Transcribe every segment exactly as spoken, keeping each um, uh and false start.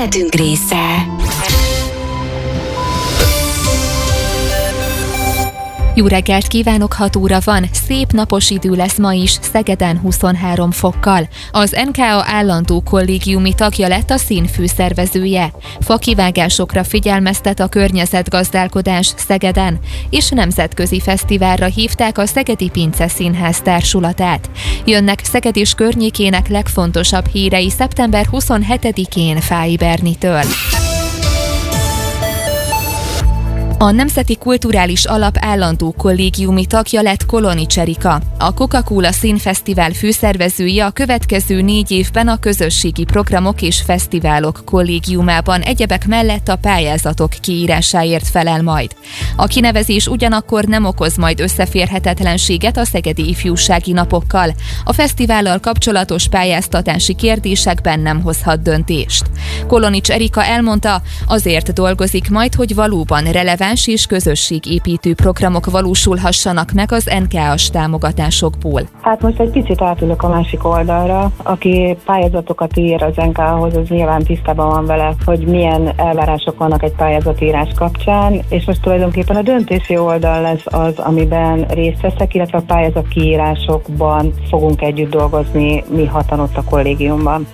életünk része. Jó reggelt kívánok, hat óra van, szép napos idő lesz ma is, Szegeden huszonhárom fokkal. Az en ká á állandó kollégiumi tagja lett a szín főszervezője. Fakivágásokra figyelmeztet a környezetgazdálkodás Szegeden, és nemzetközi fesztiválra hívták a Szegedi Pince Színház társulatát. Jönnek Szeged és környékének legfontosabb hírei szeptember huszonhetedikén Fáy Bernitől. A Nemzeti Kulturális Alap állandó kollégiumi tagja lett Kolonics Erika. A Coca-Cola Színfesztivál főszervezője a következő négy évben a közösségi programok és fesztiválok kollégiumában egyebek mellett a pályázatok kiírásáért felel majd. A kinevezés ugyanakkor nem okoz majd összeférhetetlenséget a Szegedi Ifjúsági Napokkal. A fesztivállal kapcsolatos pályáztatási kérdésekben nem hozhat döntést. Kolonics Erika elmondta, azért dolgozik majd, hogy valóban releváns és közösségépítő programok valósulhassanak meg az en ká á-s támogatásokból. Hát most egy picit átülök a másik oldalra. Aki pályázatokat ír az en ká á-hoz, az nyilván tisztában van vele, hogy milyen elvárások vannak egy pályázatírás kapcsán, és most tulajdonképpen a döntési oldal lesz az, amiben részt veszek, illetve a pályázat kiírásokban fogunk együtt dolgozni mi hatan ott a kollégiumban.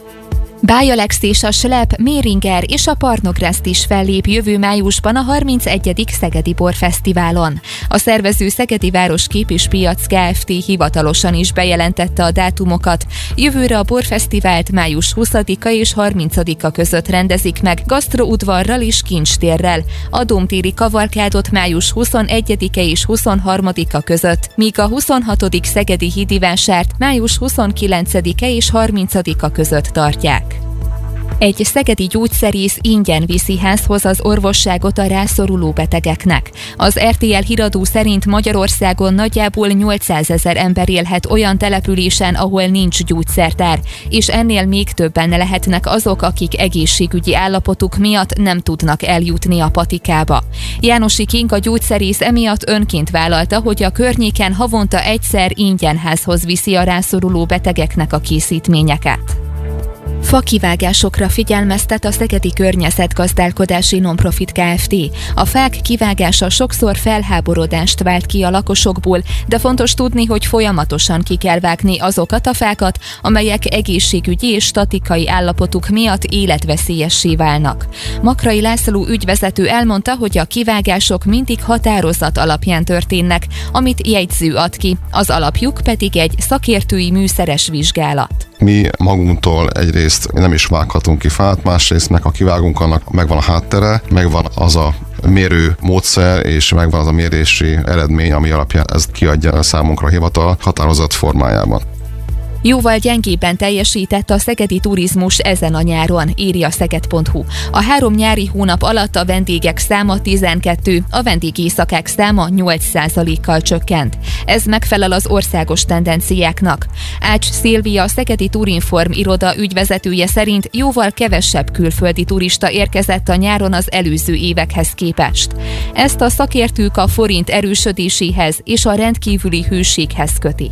Báj Alex és a Slep, Méringer és a Parnograszt is fellép jövő májusban a harmincegyedik Szegedi Borfesztiválon. A szervező Szegedi Városkép és Piac Kft. Hivatalosan is bejelentette a dátumokat. Jövőre a Borfesztivált május huszadika és harmincadika között rendezik meg gasztroudvarral és kincstérrel, a Dómtéri kavalkádot május huszonegyedike és huszonharmadika között, míg a huszonhatodik Szegedi Hídivásárt május huszonkilencedike és harmincadika között tartják. Egy szegedi gyógyszerész ingyen viszi házhoz az orvosságot a rászoruló betegeknek. Az er té el híradó szerint Magyarországon nagyjából nyolcszázezer ember élhet olyan településen, ahol nincs gyógyszertár, és ennél még többen lehetnek azok, akik egészségügyi állapotuk miatt nem tudnak eljutni a patikába. Jánosi Kinga gyógyszerész emiatt önként vállalta, hogy a környéken havonta egyszer ingyen házhoz viszi a rászoruló betegeknek a készítményeket. Fakivágásokra figyelmeztet a Szegedi Környezetgazdálkodási Nonprofit Kft. A fák kivágása sokszor felháborodást vált ki a lakosokból, de fontos tudni, hogy folyamatosan ki kell vágni azokat a fákat, amelyek egészségügyi és statikai állapotuk miatt életveszélyessé válnak. Makrai László ügyvezető elmondta, hogy a kivágások mindig határozat alapján történnek, amit jegyző ad ki, az alapjuk pedig egy szakértői műszeres vizsgálat. Mi magunktól egyrészt nem is vághatunk ki fát, másrészt meg ha kivágunk, annak megvan a háttere, megvan az a mérő módszer, és megvan az a mérési eredmény, ami alapján ezt kiadja a számunkra a hivatal határozat formájában. Jóval gyengébben teljesített a szegedi turizmus ezen a nyáron, írja szeged pont hu. A három nyári hónap alatt a vendégek száma tizenkettő, a vendégéjszakák száma nyolc százalékkal csökkent. Ez megfelel az országos tendenciáknak. Ács Szilvia, a Szegedi Turinform iroda ügyvezetője szerint jóval kevesebb külföldi turista érkezett a nyáron az előző évekhez képest. Ezt a szakértők a forint erősödéséhez és a rendkívüli hőséghez kötik.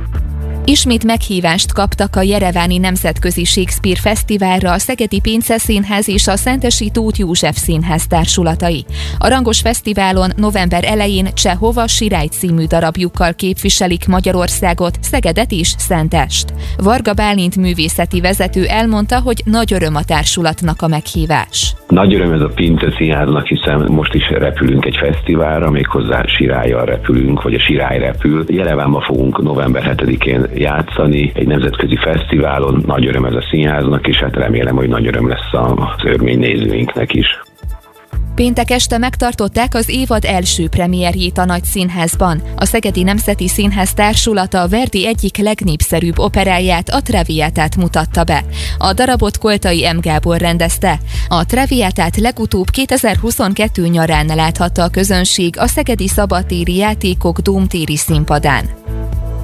Ismét meghívást kaptak a Jereváni Nemzetközi Shakespeare Fesztiválra a Szegedi Pince Színház és a Szentesi Tóth József Színház társulatai. A rangos fesztiválon november elején Csehov a Sirály című darabjukkal képviselik Magyarországot, Szegedet és Szentest. Varga Bálint művészeti vezető elmondta, hogy nagy öröm a társulatnak a meghívás. Nagy öröm ez a Pince Színháznak, hiszen most is repülünk egy fesztiválra, méghozzá Sirállyal repülünk, vagy a Sirály repül. Jerevánban fogunk november hetedikén játszani egy nemzetközi fesztiválon. Nagy öröm ez a színháznak, és hát remélem, hogy nagy öröm lesz az örmény nézőinknek is. Péntek este megtartották az évad első premierjét a Nagy Színházban. A Szegedi Nemzeti Színház társulata Verdi egyik legnépszerűbb operáját, a Traviatát mutatta be. A darabot Koltai M. Gábor rendezte. A Traviatát legutóbb kétezer-huszonkettő nyarán láthatta a közönség a Szegedi Szabadtéri Játékok Dómtéri színpadán.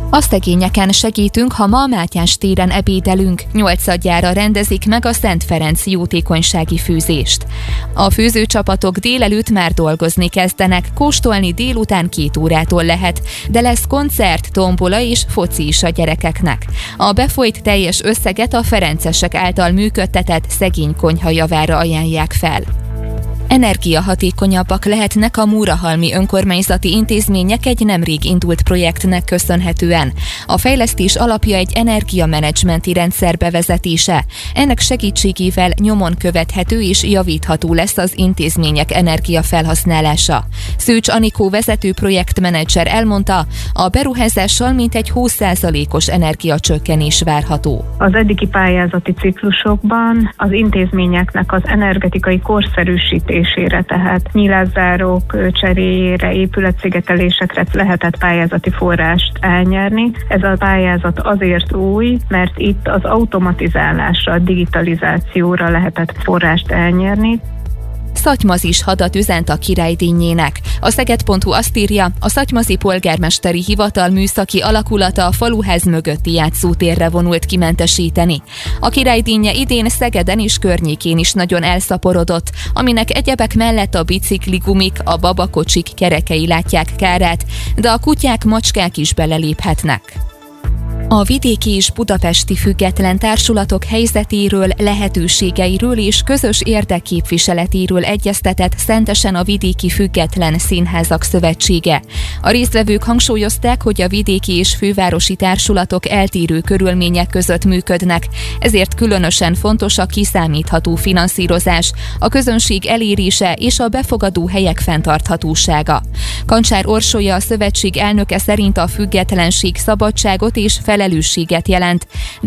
A szegényeken segítünk, ha ma a Mátyás téren ebédelünk. Nyolcadjára rendezik meg a Szent Ferenc jótékonysági főzést. A főzőcsapatok délelőtt már dolgozni kezdenek, kóstolni délután két órától lehet, de lesz koncert, tombola és foci is a gyerekeknek. A befolyt teljes összeget a ferencesek által működtetett szegény konyha javára ajánlják fel. Energiahatékonyabbak lehetnek a Múrahalmi önkormányzati intézmények egy nemrég indult projektnek köszönhetően. A fejlesztés alapja egy energiamenedzsmenti rendszer bevezetése. Ennek segítségével nyomon követhető és javítható lesz az intézmények energiafelhasználása. Szőcs Anikó vezető projektmenedzser elmondta, a beruházással mintegy húsz százalékos energiacsökkenés várható. Az eddigi pályázati ciklusokban az intézményeknek az energetikai korszerűsítésére, tehát nyilászárók cseréjére, épületszigetelésekre lehetett pályázati forrást elnyerni. Ez a pályázat azért új, mert itt az automatizálásra, a digitalizációra lehetett forrást elnyerni. Szatymazi is hadat üzent a királydínyének. A Szeged pont hu azt írja, a szatymazi polgármesteri hivatal műszaki alakulata a faluház mögötti játszótérre vonult kimentesíteni. A királydínnye idén Szegeden és környékén is nagyon elszaporodott, aminek egyebek mellett a bicikligumik, a babakocsik kerekei látják kárát, de a kutyák, macskák is beleléphetnek. A vidéki és budapesti független társulatok helyzetéről, lehetőségeiről és közös érdekképviseletéről egyeztetett Szentesen a Vidéki Független Színházak Szövetsége. A résztvevők hangsúlyozták, hogy a vidéki és fővárosi társulatok eltérő körülmények között működnek, ezért különösen fontos a kiszámítható finanszírozás, a közönség elérése és a befogadó helyek fenntarthatósága. Kancsár Orsolya, a szövetség elnöke szerint a függetlenség szabadságot és felelősséget jelent,